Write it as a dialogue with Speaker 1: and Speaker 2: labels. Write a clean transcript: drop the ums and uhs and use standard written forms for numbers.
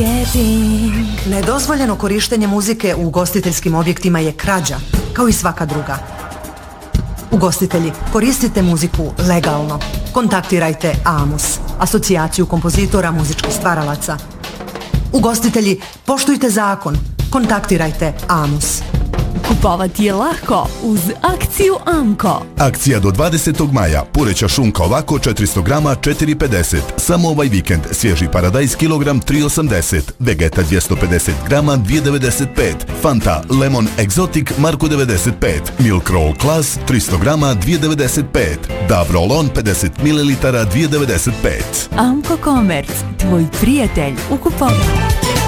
Speaker 1: marketing.
Speaker 2: Nedozvoljeno korištenje muzike u ugostiteljskim objektima je krađa, kao i svaka druga. Ugostitelji, koristite muziku legalno. Kontaktirajte AMUS, Asocijaciju kompozitora muzičkih stvaralaca. Ugostitelji, poštujte zakon. Kontaktirajte AMUS.
Speaker 1: Kupovati je lako uz akciju Amko.
Speaker 3: Akcija do 20. maja. Pureća šunka ovako 400 grama 4,50. Samo ovaj vikend. Svježi paradajz kilogram 3,80. Vegeta 250 grama 2,95. Fanta Lemon Exotic Marko 95. Milk Roll Class 300 grama 2,95. Dav Roll-On 50 ml 2,95.
Speaker 1: Amko Commerce, tvoj prijatelj u kupovanju.